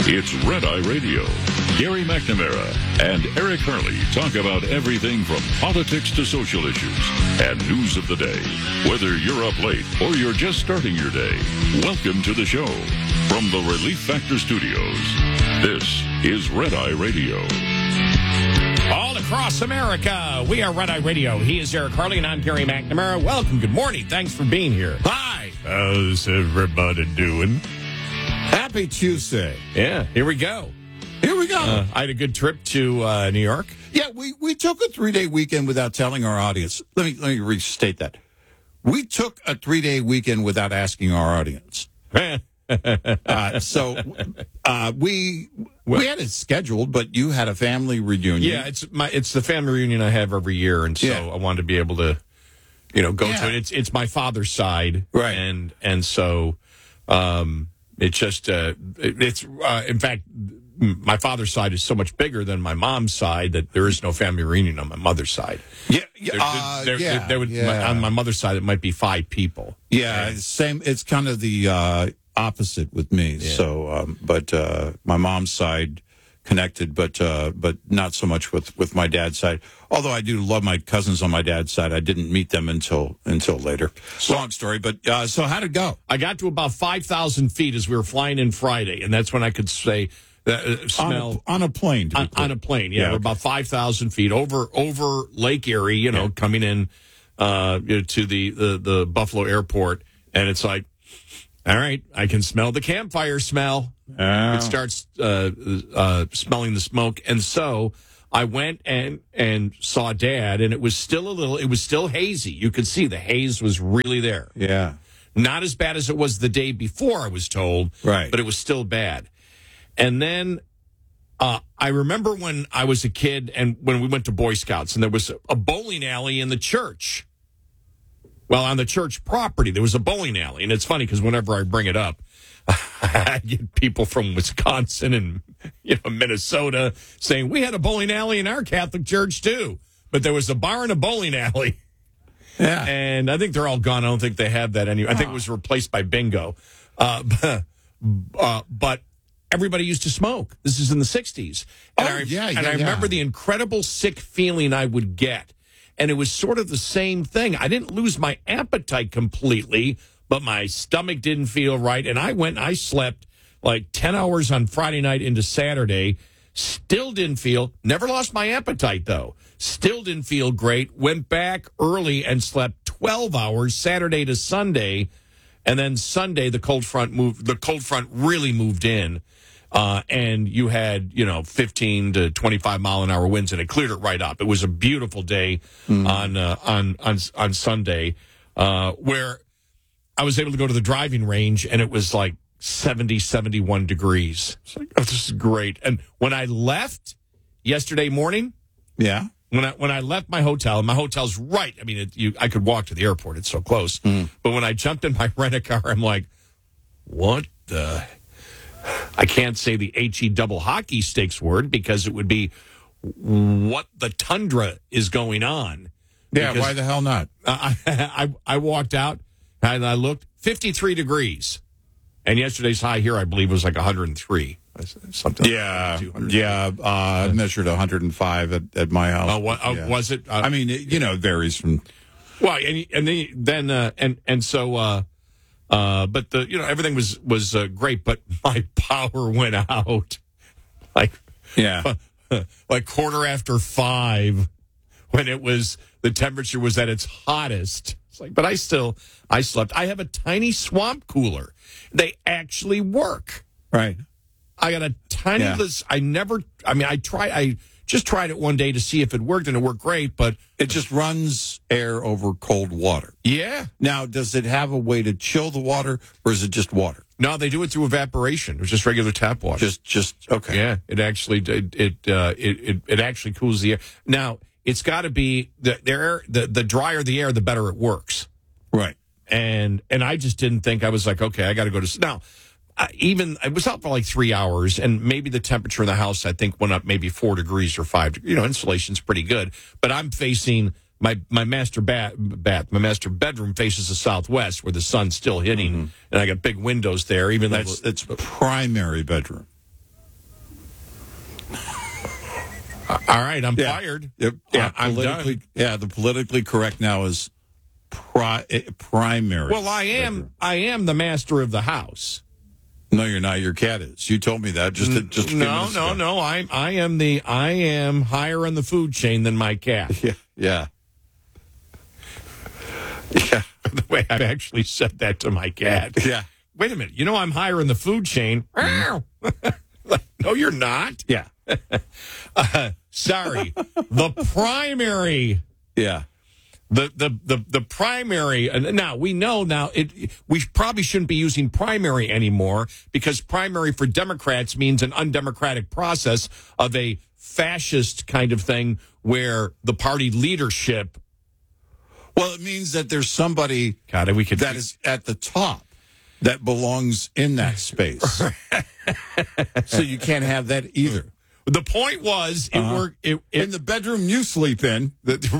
It's Red Eye Radio. Gary McNamara and Eric Harley talk about everything from politics to social issues and news of the day. Whether you're up late or you're just starting your day, welcome to the show. From the Relief Factor Studios, this is Red Eye Radio. All across America, we are Red Eye Radio. He is Eric Harley, and I'm Gary McNamara. Welcome. Good morning. Thanks for being here. Hi. How's everybody doing? Happy Tuesday. Yeah, here we go. Here we go. I had a good trip to New York. Yeah, we took a 3-day weekend without telling our audience. Let me restate that. We took a 3-day weekend without asking our audience. So we had it scheduled, but you had a family reunion. Yeah, it's the family reunion I have every year, and so I wanted to be able to, go to it. It's my father's side, right? And so it's just in fact, my father's side is so much bigger than my mom's side that there is no family reunion on my mother's side. On my mother's side, it might be 5 people. Yeah, same. It's kind of the opposite with me. Yeah. So, but my mom's side connected, but not so much with my dad's side. Although I do love my cousins on my dad's side, I didn't meet them until later. Long story, but so how'd it go? I got to about 5,000 feet as we were flying in Friday, and that's when I could say. Smell on a plane. On a plane, yeah. We're about 5,000 feet over Lake Erie, coming in to the Buffalo airport, and it's like, all right, I can smell the campfire smell. It starts smelling the smoke, and so I went and saw Dad, and it was still hazy. You could see the haze was really there. Yeah, not as bad as it was the day before, I was told, right? But it was still bad. And then I remember when I was a kid and when we went to Boy Scouts, and there was a bowling alley in the church. Well, on the church property, there was a bowling alley. And it's funny because whenever I bring it up, I get people from Wisconsin and Minnesota saying, we had a bowling alley in our Catholic church, too. But there was a bar and a bowling alley. Yeah. And I think they're all gone. I don't think they have that anymore. I think it was replaced by bingo. But everybody used to smoke. This is in the 60s. And I remember the incredible sick feeling I would get. And it was sort of the same thing. I didn't lose my appetite completely, but my stomach didn't feel right. And I slept like 10 hours on Friday night into Saturday. Still didn't feel, never lost my appetite though. Still didn't feel great. Went back early and slept 12 hours Saturday to Sunday. And then Sunday, the cold front really moved in. And you had, 15 to 25 mile an hour winds, and it cleared it right up. It was a beautiful day on Sunday, where I was able to go to the driving range, and it was like 70, 71 degrees. It's like, oh, this is great. And when I left yesterday morning, when I left my hotel, and my hotel's right, I mean, I could walk to the airport. It's so close. But when I jumped in my rent-a-car, I'm like, what the... I can't say the HE double hockey sticks word because it would be what the tundra is going on. Yeah, why the hell not? I walked out and I looked, 53 degrees. And yesterday's high here, I believe, was like 103. Something. I measured 105 at my house. Was it? I mean, it varies from... Well, but everything was great, but my power went out like 5:15 when the temperature was at its hottest. It's like, but I slept. I have a tiny swamp cooler. They actually work. Right. I got a tiny list. I just tried it one day to see if it worked, and it worked great, but... It just runs air over cold water. Yeah. Now, does it have a way to chill the water, or is it just water? No, they do it through evaporation. It was just regular tap water. Just okay. Yeah, it actually it actually cools the air. Now, it's got to be the drier the air, the better it works. Right. And I just didn't think, I was like, okay, I got to go to... Now, I was out for like 3 hours, and maybe the temperature in the house, I think, went up maybe 4 degrees or 5 degrees. Insulation's pretty good. But I'm facing my master my master bedroom faces the southwest where the sun's still hitting, and I got big windows there. Even it's primary bedroom. All right, I'm fired. I'm done. Yeah, the politically correct now is primary. Well, I am the master of the house. No, you're not. Your cat is. You told me that just a few minutes ago. No. I am higher in the food chain than my cat. Yeah. By the way, I've actually said that to my cat. Yeah. Wait a minute. You know I'm higher in the food chain. No, you're not. Yeah. Sorry. The primary. Yeah. The primary. Now we know we probably shouldn't be using primary anymore because primary for Democrats means an undemocratic process of a fascist kind of thing where the party leadership. Well, it means that there's somebody that is at the top that belongs in that space. So you can't have that either. The point was, it worked. In the bedroom you sleep in.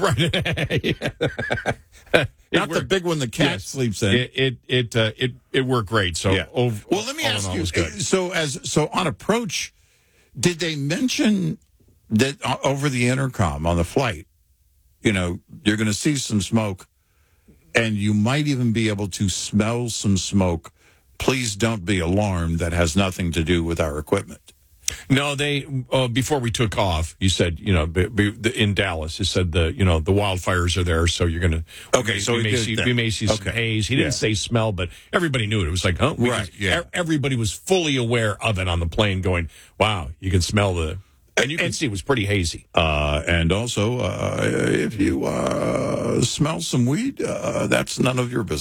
Not the big one the cat sleeps in. It worked great. So, well, let me ask you. So on approach, did they mention that over the intercom on the flight? You know, you're going to see some smoke, and you might even be able to smell some smoke. Please don't be alarmed. That has nothing to do with our equipment. No, they before we took off, you said, in Dallas, you said the wildfires are there, so you're going to. Okay, so we may see some haze. He didn't say smell, but everybody knew it. It was like, everybody was fully aware of it on the plane, going, "Wow, you can smell the." And you can see it was pretty hazy. And also, if you smell some weed, that's none of your business.